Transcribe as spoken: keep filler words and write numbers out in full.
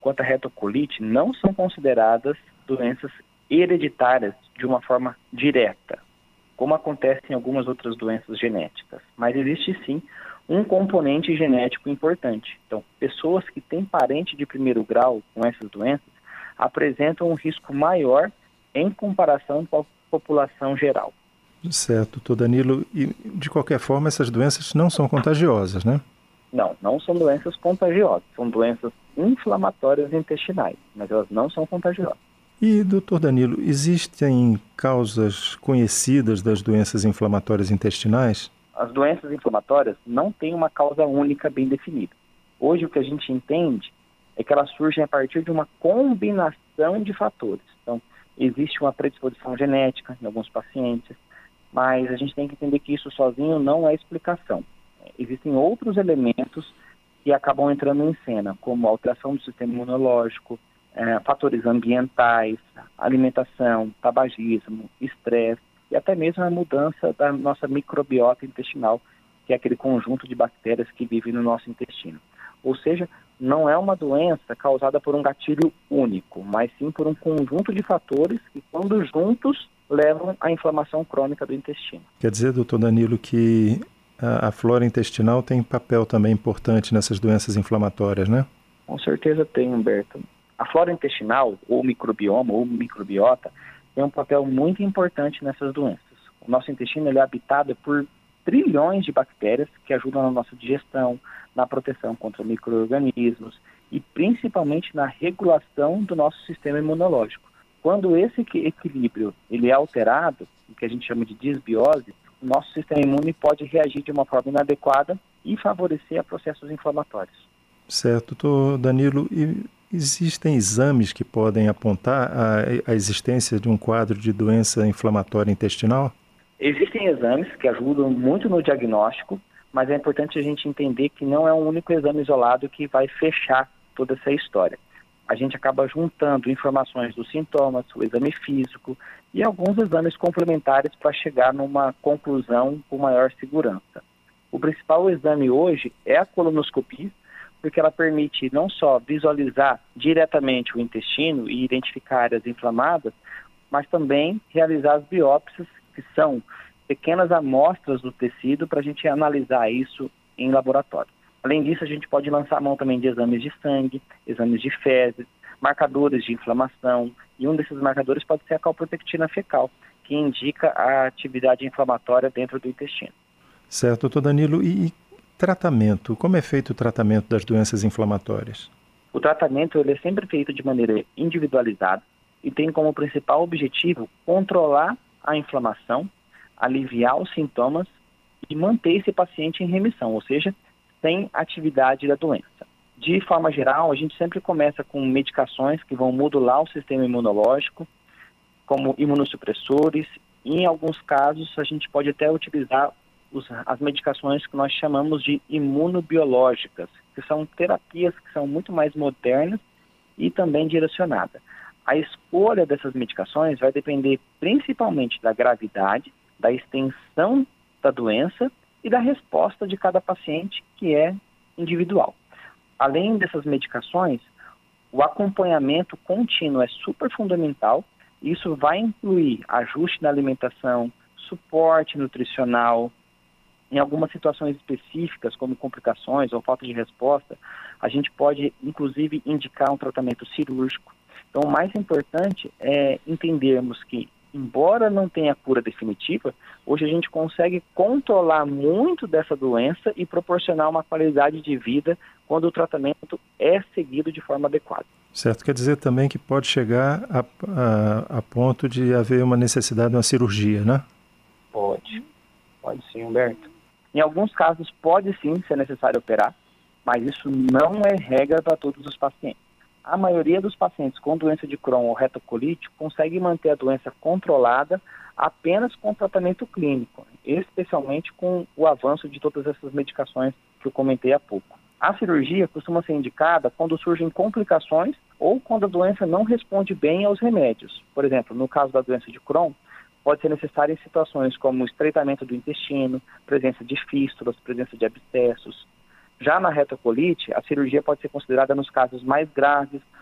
quanto a retocolite não são consideradas doenças hereditárias de uma forma direta, como acontece em algumas outras doenças genéticas. Mas existe sim um componente genético importante. Então, pessoas que têm parente de primeiro grau com essas doenças apresentam um risco maior em comparação com a população geral. Certo, doutor Danilo. E, de qualquer forma, essas doenças não são contagiosas, né? Não, não são doenças contagiosas. São doenças inflamatórias intestinais, mas elas não são contagiosas. E, doutor Danilo, existem causas conhecidas das doenças inflamatórias intestinais? As doenças inflamatórias não têm uma causa única bem definida. Hoje, o que a gente entende é que elas surgem a partir de uma combinação de fatores. Então, existe uma predisposição genética em alguns pacientes, mas a gente tem que entender que isso sozinho não é explicação. Existem outros elementos que acabam entrando em cena, como alteração do sistema imunológico, é, fatores ambientais, alimentação, tabagismo, estresse e até mesmo a mudança da nossa microbiota intestinal, que é aquele conjunto de bactérias que vivem no nosso intestino. Ou seja, não é uma doença causada por um gatilho único, mas sim por um conjunto de fatores que, quando juntos, levam à inflamação crônica do intestino. Quer dizer, doutor Danilo, que a, a flora intestinal tem papel também importante nessas doenças inflamatórias, né? Com certeza tem, Humberto. A flora intestinal, ou microbioma, ou microbiota, tem um papel muito importante nessas doenças. O nosso intestino ele é habitado por trilhões de bactérias que ajudam na nossa digestão, na proteção contra micro-organismos e principalmente na regulação do nosso sistema imunológico. Quando esse equilíbrio ele é alterado, o que a gente chama de disbiose, o nosso sistema imune pode reagir de uma forma inadequada e favorecer a processos inflamatórios. Certo, doutor Danilo. E existem exames que podem apontar a, a existência de um quadro de doença inflamatória intestinal? Existem exames que ajudam muito no diagnóstico, mas é importante a gente entender que não é um único exame isolado que vai fechar toda essa história. A gente acaba juntando informações dos sintomas, o exame físico e alguns exames complementares para chegar numa conclusão com maior segurança. O principal exame hoje é a colonoscopia, porque ela permite não só visualizar diretamente o intestino e identificar áreas inflamadas, mas também realizar as biópsias, que são pequenas amostras do tecido para a gente analisar isso em laboratório. Além disso, a gente pode lançar a mão também de exames de sangue, exames de fezes, marcadores de inflamação, e um desses marcadores pode ser a calprotectina fecal, que indica a atividade inflamatória dentro do intestino. Certo, doutor Danilo. E, e tratamento? Como é feito o tratamento das doenças inflamatórias? O tratamento ele é sempre feito de maneira individualizada e tem como principal objetivo controlar a inflamação, aliviar os sintomas e manter esse paciente em remissão, ou seja, sem atividade da doença. De forma geral, a gente sempre começa com medicações que vão modular o sistema imunológico, como imunossupressores, e em alguns casos a gente pode até utilizar os, as medicações que nós chamamos de imunobiológicas, que são terapias que são muito mais modernas e também direcionadas. A escolha dessas medicações vai depender principalmente da gravidade, da extensão da doença e da resposta de cada paciente, que é individual. Além dessas medicações, o acompanhamento contínuo é super fundamental. Isso vai incluir ajuste na alimentação, suporte nutricional. Em algumas situações específicas, como complicações ou falta de resposta, a gente pode, inclusive, indicar um tratamento cirúrgico. Então, o mais importante é entendermos que, embora não tenha cura definitiva, hoje a gente consegue controlar muito dessa doença e proporcionar uma qualidade de vida quando o tratamento é seguido de forma adequada. Certo, quer dizer também que pode chegar a, a, a ponto de haver uma necessidade de uma cirurgia, né? Pode, pode sim, Humberto. Em alguns casos pode sim ser necessário operar, mas isso não é regra para todos os pacientes. A maioria dos pacientes com doença de Crohn ou retocolite consegue manter a doença controlada apenas com tratamento clínico, especialmente com o avanço de todas essas medicações que eu comentei há pouco. A cirurgia costuma ser indicada quando surgem complicações ou quando a doença não responde bem aos remédios. Por exemplo, no caso da doença de Crohn, pode ser necessário em situações como estreitamento do intestino, presença de fístulas, presença de abscessos. Já na retocolite, a cirurgia pode ser considerada nos casos mais graves,